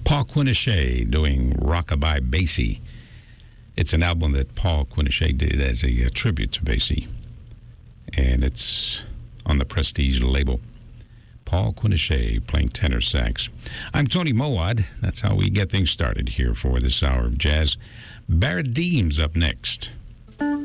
Paul Quinichette doing Rockabye Basie. It's an album that Paul Quinichette did as a tribute to Basie, and it's on the Prestige label. Paul Quinichette playing tenor sax. I'm Tony Mowat. That's how we get things started here for this hour of jazz. Barrett Deems up next.